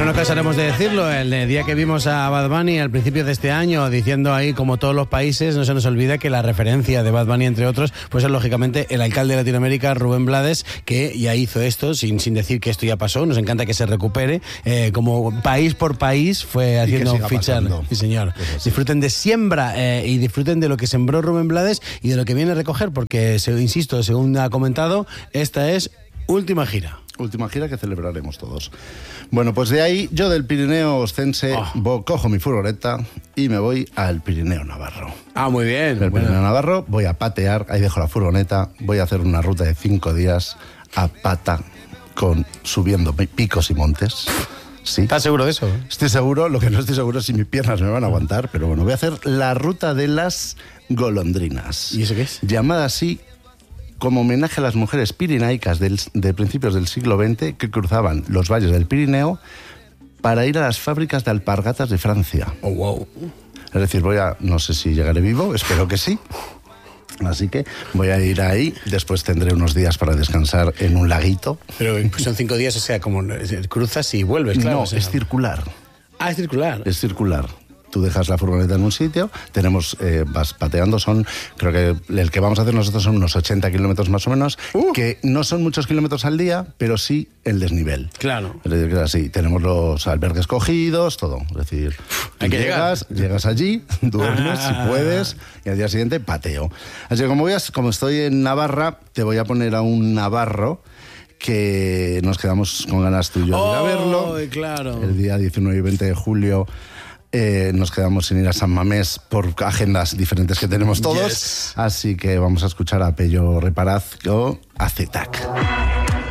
No nos cansaremos de decirlo, el día que vimos a Bad Bunny al principio de este año diciendo ahí como todos los países, no se nos olvida que la referencia de Bad Bunny entre otros pues es lógicamente el alcalde de Latinoamérica, Rubén Blades, que ya hizo esto sin decir que esto ya pasó. Nos encanta que se recupere, como país por país fue haciendo fichar. Sí, señor. Disfruten de siembra y disfruten de lo que sembró Rubén Blades y de lo que viene a recoger, porque insisto, según ha comentado, esta es última gira. Última gira que celebraremos todos. Bueno, pues de ahí, yo del Pirineo Ostense cojo mi furgoneta y me voy al Pirineo Navarro. Ah, muy bien. Del Pirineo Navarro voy a patear, ahí dejo la furgoneta, voy a hacer una ruta de 5 días a pata, subiendo picos y montes. Sí. ¿Estás seguro de eso? Estoy seguro, lo que no estoy seguro es si mis piernas me van a aguantar, pero bueno, voy a hacer la ruta de las golondrinas. ¿Y eso qué es? Llamada así como homenaje a las mujeres pirinaicas de principios del siglo XX que cruzaban los valles del Pirineo para ir a las fábricas de alpargatas de Francia. Oh, wow. Es decir, no sé si llegaré vivo, espero que sí. Así que voy a ir ahí, después tendré unos días para descansar en un laguito. Pero son 5 días, o sea, como cruzas y vuelves, claro. No, o sea, es circular. Ah, es circular. Es circular. Tú dejas la furgoneta en un sitio, vas pateando, creo que el que vamos a hacer nosotros son unos 80 kilómetros más o menos, que no son muchos kilómetros al día, pero sí el desnivel. Claro. Es decir, que así, tenemos los albergues cogidos, todo. Es decir, llegas allí, duermes si puedes, y al día siguiente pateo. Así que como estoy en Navarra, te voy a poner a un navarro que nos quedamos con ganas tú y yo de ir a verlo. Claro. El día 19 y 20 de julio nos quedamos sin ir a San Mamés por agendas diferentes que tenemos todos. Yes. Así que vamos a escuchar a Pello Reparaz o a Zetac.